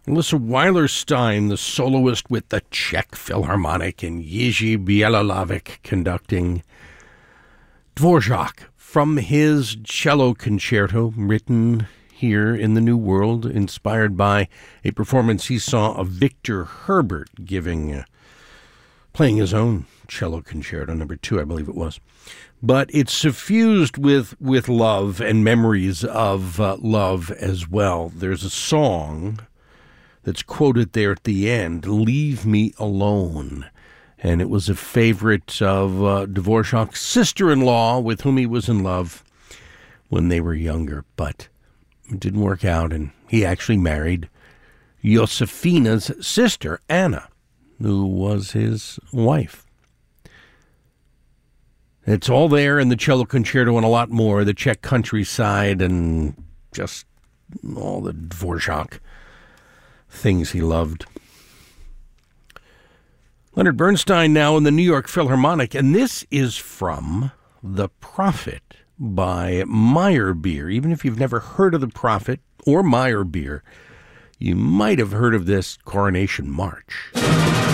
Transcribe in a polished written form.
Alyssa Weilerstein, the soloist with the Czech Philharmonic, and Jiří Bělohlávek conducting. Dvorak from his cello concerto, written here in the New World, inspired by a performance he saw of Victor Herbert playing his own cello concerto, number 2, I believe it was. But it's suffused with love and memories of love as well. There's a song that's quoted there at the end, "Leave Me Alone." And it was a favorite of Dvorak's sister-in-law, with whom he was in love when they were younger. But it didn't work out, and he actually married Josefina's sister, Anna, who was his wife. It's all there in the cello concerto and a lot more, the Czech countryside and just all the Dvorak things he loved. Leonard Bernstein now in the New York Philharmonic, and this is from The Prophet by Meyerbeer. Even if you've never heard of The Prophet or Meyerbeer, you might have heard of this Coronation March.